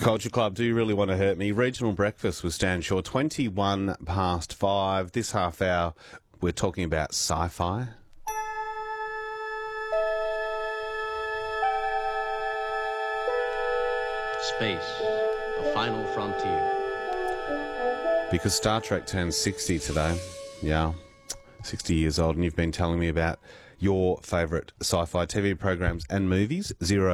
Culture Club, Do You Really Want to Hurt Me? Regional Breakfast with Stan Shaw, 21 past 5. This half hour, we're talking about sci-fi. Space, the final frontier. Because Star Trek turns 60 today. Yeah, 60 years old, and you've been telling me about your favourite sci-fi TV programs and movies.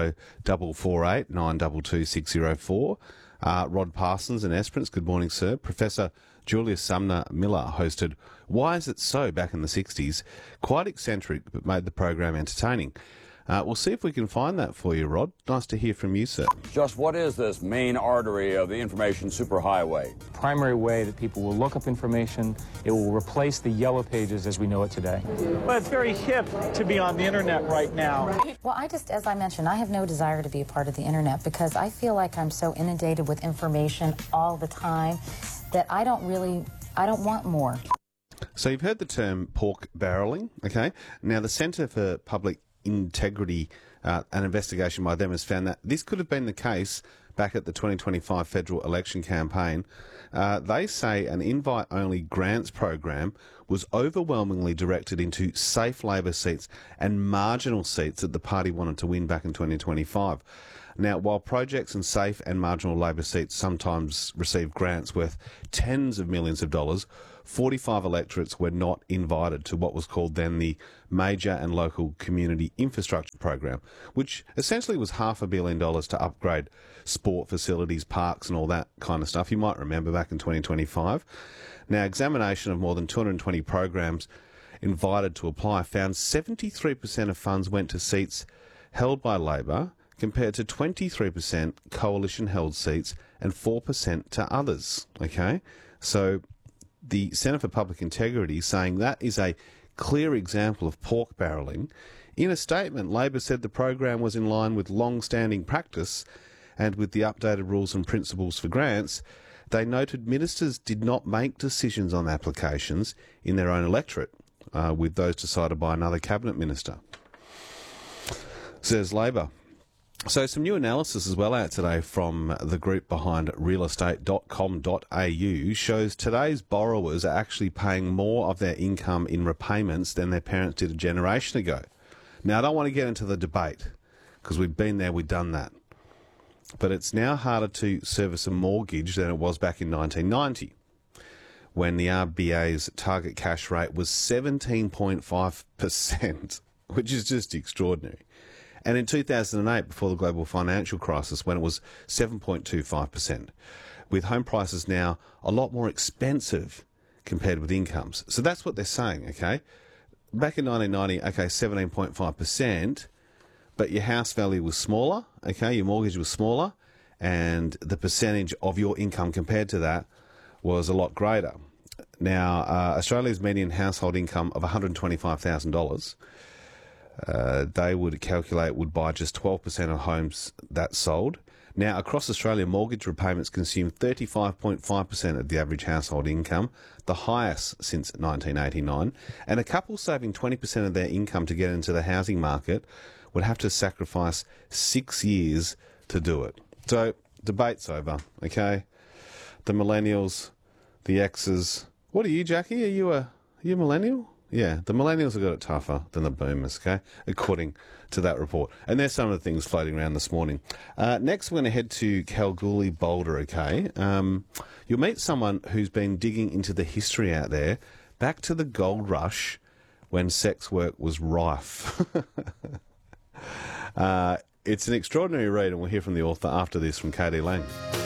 0448 922 604. Rod Parsons and Esperance, good morning, sir. Professor Julius Sumner Miller hosted Why Is It So back in the 60s. Quite eccentric, but made the program entertaining. We'll see if we can find that for you, Rod. Nice to hear from you, sir. Just what is this main artery of the information superhighway? Primary way that people will look up information. It will replace the yellow pages as we know it today. Well, it's very hip to be on the internet right now. Well, as I mentioned, I have no desire to be a part of the internet because I feel like I'm so inundated with information all the time that I don't want more. So you've heard the term pork barrelling, okay? Now, the Centre for Public Integrity, an investigation by them has found that this could have been the case back at the 2025 federal election campaign. They say an invite-only grants program was overwhelmingly directed into safe Labor seats and marginal seats that the party wanted to win back in 2025. Now, while projects in safe and marginal Labor seats sometimes receive grants worth tens of millions of dollars, 45 electorates were not invited to what was called then the Major and Local Community Infrastructure Program, which essentially was $500 million to upgrade sport facilities, parks and all that kind of stuff. You might remember back in 2025. Now, examination of more than 220 programs invited to apply found 73% of funds went to seats held by Labor, compared to 23% coalition-held seats and 4% to others, okay? So the Centre for Public Integrity saying that is a clear example of pork barrelling. In a statement, Labor said the program was in line with long-standing practice and with the updated rules and principles for grants. They noted ministers did not make decisions on applications in their own electorate, with those decided by another cabinet minister. Says Labor. So some new analysis as well out today from the group behind realestate.com.au shows today's borrowers are actually paying more of their income in repayments than their parents did a generation ago. Now, I don't want to get into the debate because we've been there, we've done that. But it's now harder to service a mortgage than it was back in 1990 when the RBA's target cash rate was 17.5%, which is just extraordinary. And in 2008, before the global financial crisis, when it was 7.25%, with home prices now a lot more expensive compared with incomes. So that's what they're saying, okay? Back in 1990, okay, 17.5%, but your house value was smaller, okay, your mortgage was smaller, and the percentage of your income compared to that was a lot greater. Now, Australia's median household income of $125,000, they would calculate would buy just 12% of homes that sold. Now, across Australia, mortgage repayments consume 35.5% of the average household income, the highest since 1989. And a couple saving 20% of their income to get into the housing market would have to sacrifice 6 years to do it. So, debate's over, okay? The millennials, the X's. What are you, Jackie? Are you a millennial? Yeah, the millennials have got it tougher than the boomers, okay, according to that report. And there's some of the things floating around this morning. Next, we're going to head to Kalgoorlie, Boulder, okay? You'll meet someone who's been digging into the history out there, back to the gold rush when sex work was rife. It's an extraordinary read, and we'll hear from the author after this from KD Lang.